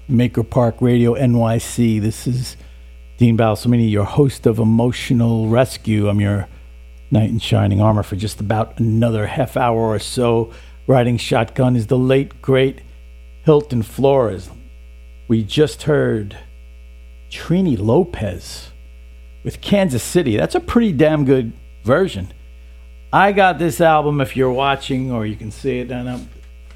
Maker Park Radio NYC. This is Dean Balsamini, your host of Emotional Rescue. I'm your knight in shining armor for just about another half hour or so. Riding shotgun is the late, great Hilton Flores. We just heard Trini Lopez with Kansas City. That's a pretty damn good version. I got this album, if you're watching, or you can see it down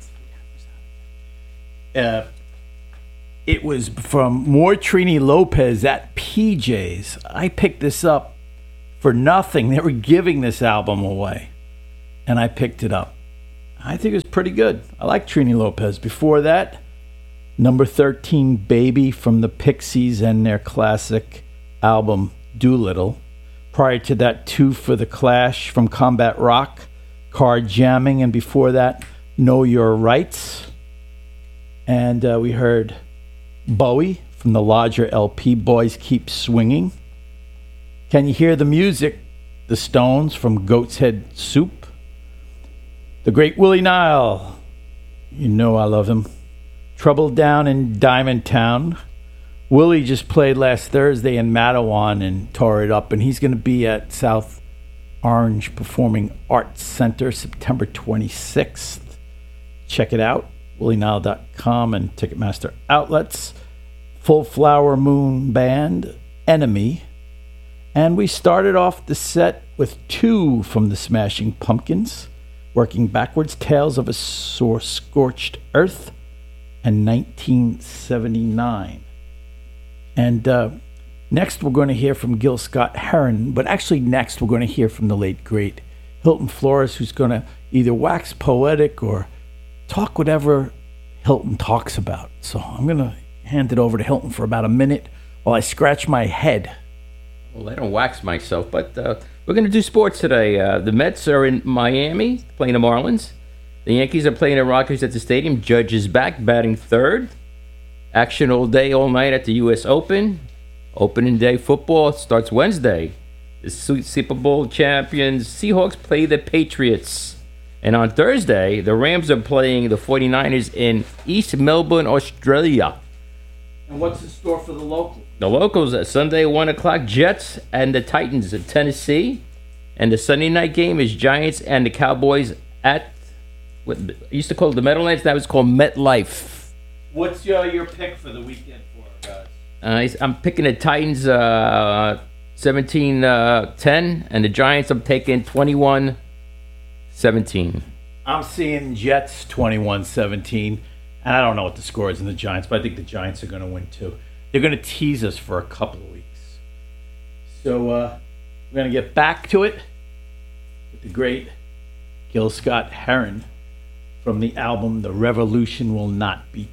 there. It was from more Trini Lopez at PJ's. I picked this up for nothing. They were giving this album away, and I picked it up. I think it was pretty good. I like Trini Lopez. Before that, number 13, Baby from the Pixies and their classic album, Doolittle. Prior to that, Two for the Clash from Combat Rock, Car Jamming, and before that, Know Your Rights. And we heard Bowie from the Lodger LP, Boys Keep Swinging. Can you hear the music? The Stones from Goat's Head Soup. The great Willie Nile, you know I love him. Trouble Down in Diamond Town. Willie just played last Thursday in Mattawan and tore it up, and he's going to be at South Orange Performing Arts Center September 26th. Check it out, willienile.com and Ticketmaster outlets. Full Flower Moon Band, Enemy. And we started off the set with two from the Smashing Pumpkins, working backwards, Tales of a Scorched Earth, and 1979. And next we're going to hear from Gil Scott-Heron, but actually next we're going to hear from the late, great Hilton Flores, who's going to either wax poetic or talk whatever Hilton talks about. So I'm going to hand it over to Hilton for about a minute while I scratch my head. Well, I don't wax myself, but we're going to do sports today. The Mets are in Miami playing the Marlins. The Yankees are playing the Rockies at the stadium. Judge is back, batting third. Action all day, all night at the U.S. Open. Opening day football starts Wednesday. The Super Bowl champions Seahawks play the Patriots. And on Thursday, the Rams are playing the 49ers in East Melbourne, Australia. And what's the score for the locals? The locals at Sunday, 1 o'clock, Jets and the Titans at Tennessee. And the Sunday night game is Giants and the Cowboys at what used to call it the Meadowlands. Now it's called MetLife. What's your pick for the weekend for guys? I'm picking the Titans 17-10, and the Giants I'm taking 21-17. I'm seeing Jets 21-17, and I don't know what the score is in the Giants, but I think the Giants are going to win too. They're going to tease us for a couple of weeks. So we're going to get back to it with the great Gil Scott-Heron from the album The Revolution Will Not Be